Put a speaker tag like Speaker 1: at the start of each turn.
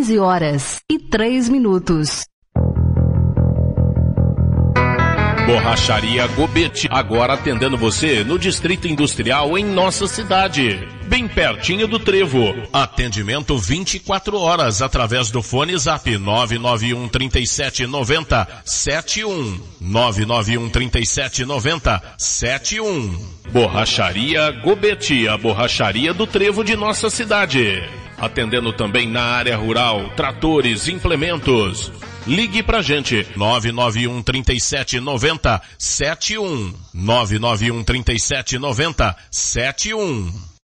Speaker 1: 15h03.
Speaker 2: Borracharia Gobete, agora atendendo você no Distrito Industrial em nossa cidade, bem pertinho do Trevo. Atendimento 24 horas através do fone Zap 991 37 90 71. 991 37 90 71. Borracharia Gobete, a borracharia do Trevo de nossa cidade. Atendendo também na área rural, tratores, implementos. Ligue pra gente, 991 37 90 71. 991 37 90 71.